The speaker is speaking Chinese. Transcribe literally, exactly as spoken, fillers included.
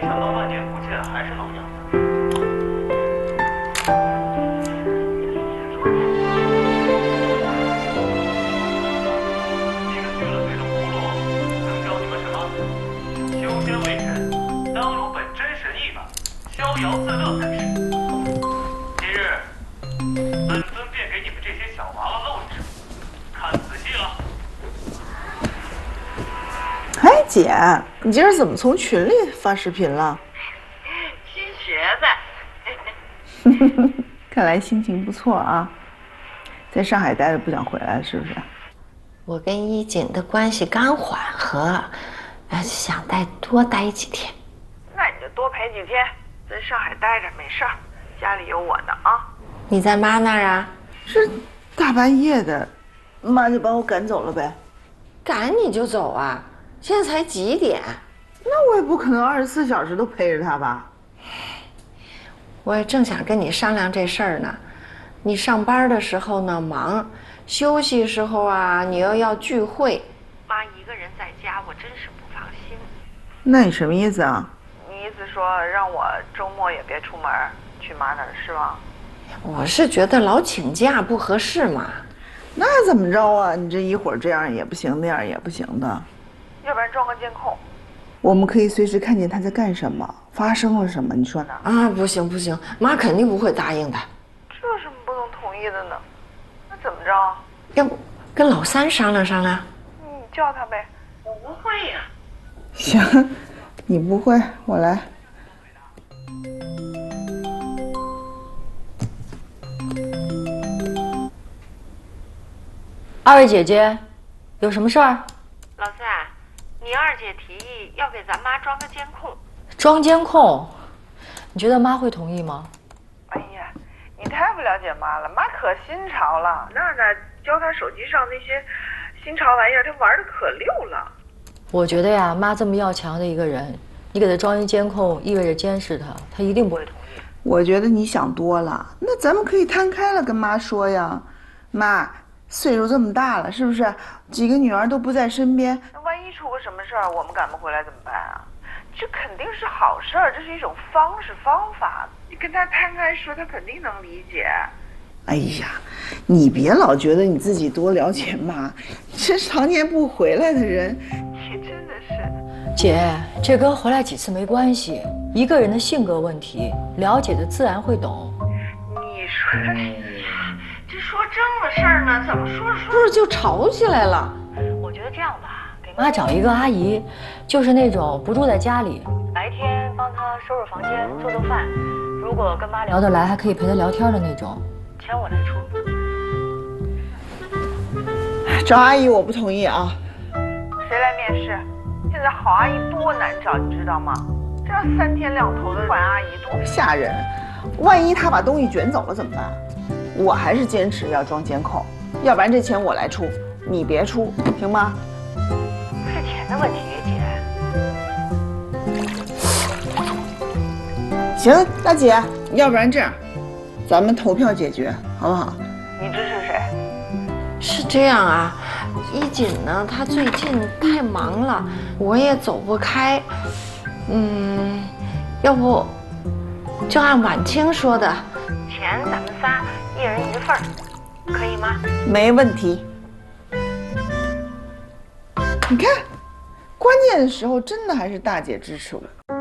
想到万年不见还是老样子。一个去了嘴的葫芦，能教你们什么？修仙为神，当如本真神意吧，逍遥自乐才是。今日，本尊便给你们这些小娃娃露一手，看仔细了。 哎，姐，你今儿怎么从群里发视频了？ 新学的。 看来心情不错啊，在上海待着不想回来，是不是？ 我跟一锦的关系刚缓和，呃，想再多待几天。 那你就多陪几天，在上海待着没事儿，家里有我呢啊。 你在妈那儿啊？ 这大半夜的，妈就把我赶走了呗。 赶你就走啊？现在才几点？ 那我也不可能二十四小时都陪着他吧。 我也正想跟你商量这事儿呢。你上班的时候呢忙，休息时候啊你又要聚会， 妈一个人在家，我真是不放心。 那你什么意思啊？ 你意思说让我周末也别出门，去妈那儿是吗？ 我是觉得老请假不合适嘛。 那怎么着啊？你这一会儿这样也不行，那样也不行的。 要不然装个监控， 我们可以随时看见他在干什么，发生了什么，你说呢？ 啊，不行不行，妈肯定不会答应的。 这有什么不能同意的呢？那怎么着啊？ 要不跟老三商量商量？ 你叫他呗。我不会呀。 行，你不会，我来。 二位姐姐，有什么事儿？ 老三，你二姐提议要给咱妈装个监控。 装监控，你觉得妈会同意吗？ 哎呀，你太不了解妈了，妈可新潮了。娜娜教她手机上那些新潮玩意儿，她玩的可溜了。 我觉得呀，妈这么要强的一个人，你给她装一监控，意味着监视她，她一定不会同意。 我觉得你想多了，那咱们可以摊开了跟妈说呀。妈，岁数这么大了，是不是？几个女儿都不在身边， 那万一出个什么事儿，我们赶不回来怎么办啊？这肯定是好事儿，这是一种方式方法。你跟她摊开说，她肯定能理解。 哎呀，你别老觉得你自己多了解妈，这常年不回来的人， 你真的是。 姐，这跟回来几次没关系，一个人的性格问题，了解的自然会懂。 你说，哎呀，这说正的事儿呢，怎么说着说不是就吵起来了？ 我觉得这样吧，给妈找一个阿姨，就是那种不住在家里，白天帮她收拾房间、做做饭，如果跟妈聊得来，还可以陪她聊天的那种。钱我来出。 找阿姨我不同意啊。 谁来面试？现在好阿姨多难找，你知道吗？这要三天两头的换阿姨多吓人！万一她把东西卷走了怎么办？我还是坚持要装监控，要不然这钱我来出，你别出，行吗？ 不是钱的问题，姐。 行，大姐，要不然这样，咱们投票解决，好不好？ 你支持谁？ 是这样啊，一锦呢，她最近太忙了，我也走不开。嗯，要不就按婉清说的， 钱咱们仨一人一份儿，可以吗？ 没问题。你看，关键的时候真的还是大姐支持我。